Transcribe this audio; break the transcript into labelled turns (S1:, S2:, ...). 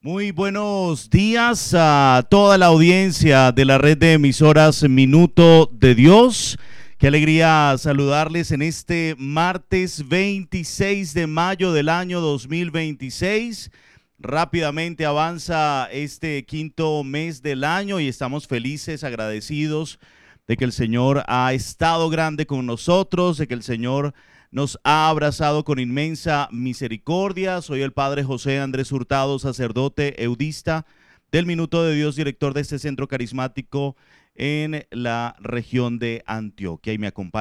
S1: Muy buenos días a toda la audiencia de la red de emisoras Minuto de Dios. Qué alegría saludarles en este martes 26 de mayo del año 2026. Rápidamente avanza este quinto mes del año y estamos felices, agradecidos de que el Señor ha estado grande con nosotros, de que el Señor nos ha abrazado con inmensa misericordia. Soy el Padre José Andrés Hurtado, sacerdote eudista del Minuto de Dios, director de este centro carismático en la región de Antioquia. Y me acompaña